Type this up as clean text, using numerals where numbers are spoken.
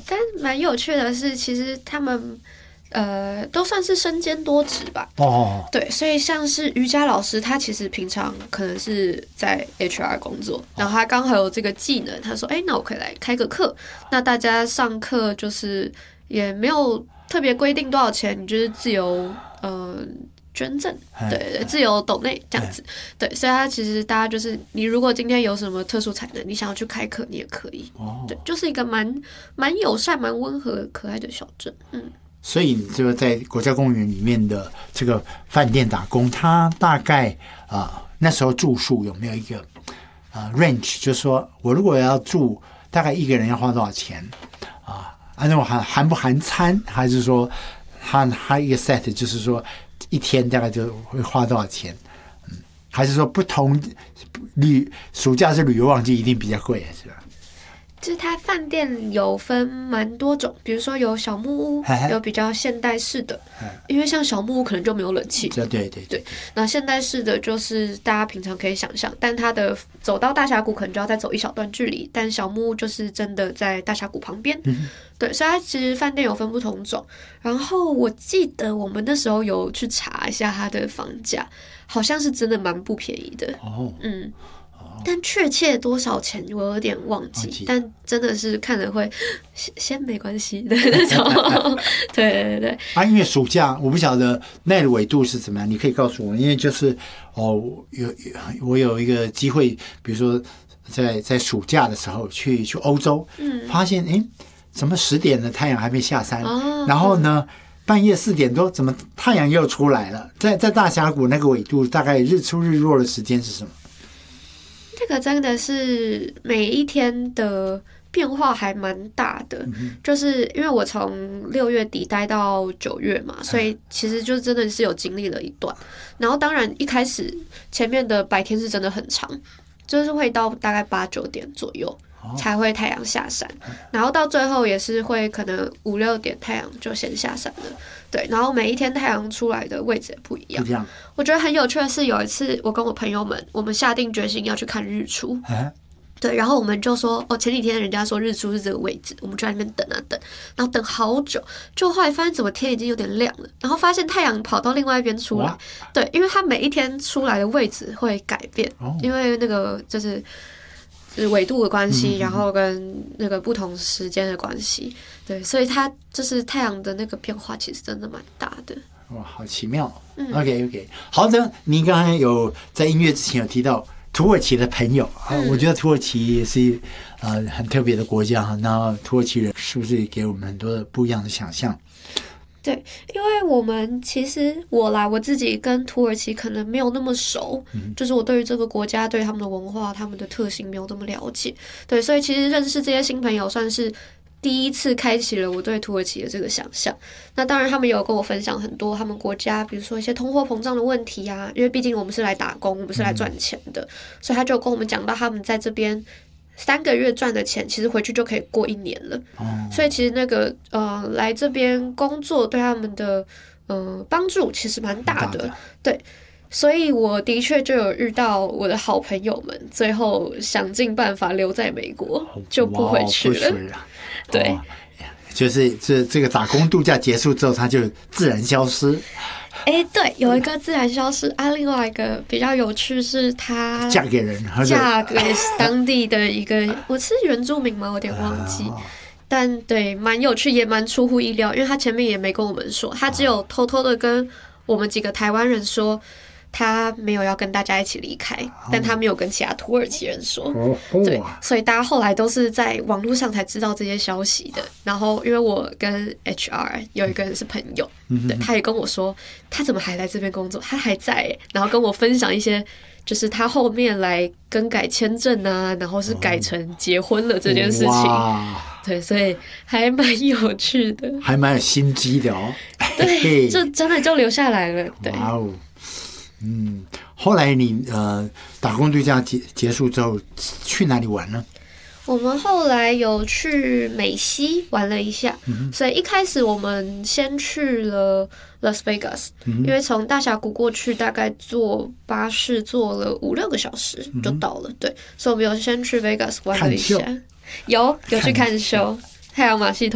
但蛮有趣的是，其实他们都算是身兼多职吧。对，所以像是瑜伽老师，他其实平常可能是在 HR 工作，然后他刚好有这个技能，他说，那我可以来开个课，那大家上课就是也没有特别规定多少钱，你就是自由捐赠，对，自由抖内这样子，对，所以他其实大家就是你如果今天有什么特殊才能，你想要去开课，你也可以，对，就是一个蛮友善、蛮温和、可爱的小镇， 所以你这个在国家公园里面的这个饭店打工，它大概那时候住宿有没有一个range？ 就是说我如果要住，大概一个人要花多少钱那种含不含餐，还是说它一个 set 就是说一天大概就会花多少钱？还是说不同暑假是旅游旺季一定比较贵，是吧？ 就是它饭店有分蛮多种，比如说有小木屋，有比较现代式的，因为像小木屋可能就没有冷气，对。那现代式的就是大家平常可以想象，但它的走到大峡谷可能就要再走一小段距离，但小木屋就是真的在大峡谷旁边，对，所以它其实饭店有分不同种。然后我记得我们那时候有去查一下它的房价，好像是真的蛮不便宜的，但确切多少钱我有点忘记，但真的是看了会先没关系的那种。对因为暑假我不晓得那的纬度是怎么样，你可以告诉我，因为就是我有一个机会，比如说在暑假的时候去欧洲，发现怎么10点的太阳还没下山，然后呢半夜4点多怎么太阳又出来了？在大峡谷那个纬度，大概日出日落的时间是什么？ 这个真的是每一天的变化还蛮大的，就是因为我从6月底待到9月嘛，所以其实就真的是有经历了一段。然后当然一开始前面的白天是真的很长，就是会到大概8、9点左右才会太阳下山，然后到最后也是会可能5、6点太阳就先下山了。对，然后每一天太阳出来的位置也不一样。我觉得很有趣的是，有一次我跟我朋友们，我们下定决心要去看日出。对，然后我们就说，前几天人家说日出是这个位置，我们就在那边等啊等，然后等好久，就后来发现怎么天已经有点亮了，然后发现太阳跑到另外一边出来。对，因为它每一天出来的位置会改变，因为那个就是纬度的关系，然后跟那个不同时间的关系，对，所以它就是太阳的那个变化其实真的蛮大的。 哇，好奇妙。OK， 好的，你刚才有在音乐之前有提到土耳其的朋友我觉得土耳其也是很特别的国家，那土耳其人是不是给我们很多的不一样的想象？ 对，因为我们其实我自己跟土耳其可能没有那么熟，就是我对于这个国家、对他们的文化、他们的特性没有那么了解。对，所以其实认识这些新朋友算是第一次开启了我对土耳其的这个想象。那当然他们有跟我分享很多他们国家比如说一些通货膨胀的问题啊，因为毕竟我们是来打工，我们是来赚钱的，所以他就跟我们讲到他们在这边3个月赚的钱其实回去就可以过1年了。所以其实那个来这边工作对他们的帮助其实蛮大的。对，所以我的确就有遇到我的好朋友们最后想尽办法留在美国，就不回去了。对， 就是这个打工度假结束之后他就自然消失。 对，有一个自然消失另外一个比较有趣是她嫁给人， 嫁给当地的一个我是原住民吗？我有点忘记。但对，蛮有趣，也蛮出乎意料，因为他前面也没跟我们说，他只有偷偷的跟我们几个台湾人说他没有要跟大家一起离开，但他没有跟其他土耳其人说。对，所以大家后来都是在网络上才知道这些消息的。然后因为我跟 HR 有一个人是朋友，对，他也跟我说他怎么还来这边工作，他还在然后跟我分享一些就是他后面来更改签证啊，然后是改成结婚了这件事情。对，所以还蛮有趣的， 还蛮有心机的对，就真的就留下来了。对， 哇哦，后来你打工度假结束之后去哪里玩呢？ 我们后来有去美西玩了一下，所以一开始我们先去了 Las Vegas，因为从大峡谷过去大概坐巴士坐了5、6个小时就到了。对，所以我们有先去 Vegas 玩了一下，有去看秀，太阳马戏团。